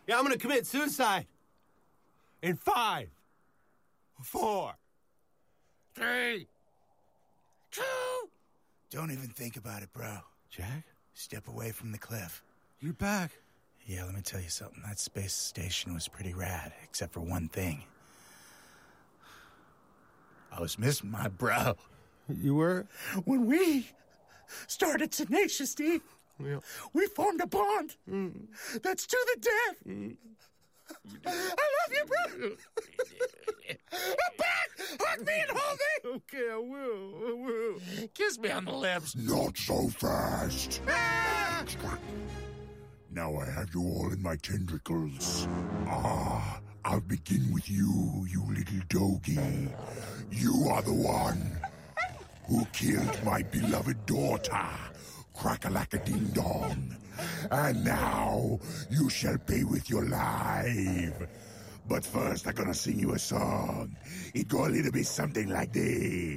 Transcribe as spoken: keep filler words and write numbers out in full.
Yeah, I'm gonna commit suicide. In five, four, three, two. Don't even think about it, bro. Jack? Step away from the cliff. You're back. Yeah, let me tell you something. That space station was pretty rad, except for one thing. I was missing my bro. You were? When we started Tenacious, Steve, Yeah. we formed a bond. Mm. That's to the death. Mm. I love you, bro. I'm back. Hug me and hold me. Okay, I will. I will. Kiss me on the lips. Not so fast. Ah! Now I have you all in my tentacles. Ah, I'll begin with you, you little doggy. You are the one who killed my beloved daughter, Crack-a-lack-a-ding-dong. And now you shall pay with your life. But first I'm gonna sing you a song. It go a little bit something like this.